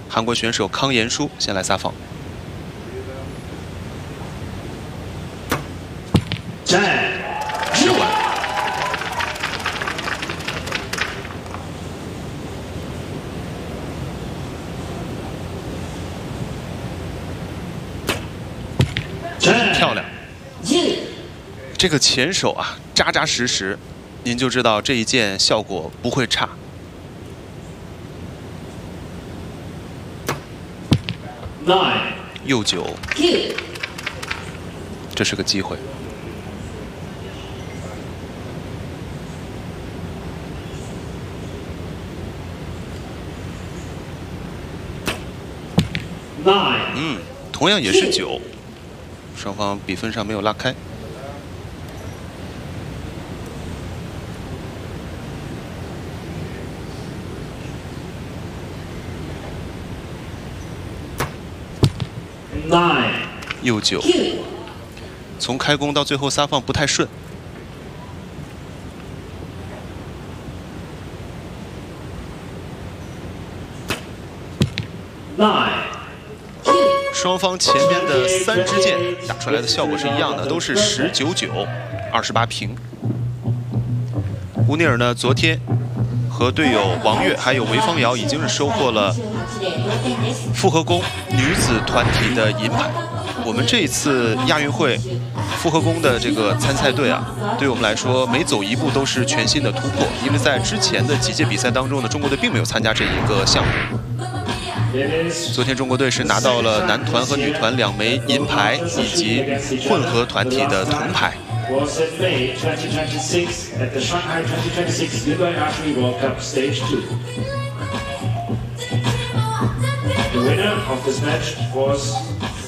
韩国选手康延书先来撒放。直管。 漂亮，这个前手啊，扎扎实实，您就知道这一箭效果不会差。右9，这是个机会。同样也是9。 双方比分上没有拉开。右9，从开弓到最后撒放不太顺。双方前边的3支箭打出来的效果是一样的，都是19-9，28平。乌尼尔呢，昨天和队友王悦还有韦方瑶已经是收获了复合弓女子团体的银牌。我们这一次亚运会复合弓的这个参赛队啊，对我们来说每走一步都是全新的突破，因为在之前的几届比赛当中呢，中国队并没有参加这一个项目。 昨天中国队是拿到了男团和女团2枚银牌，以及混合团体的铜牌。 The winner of this match was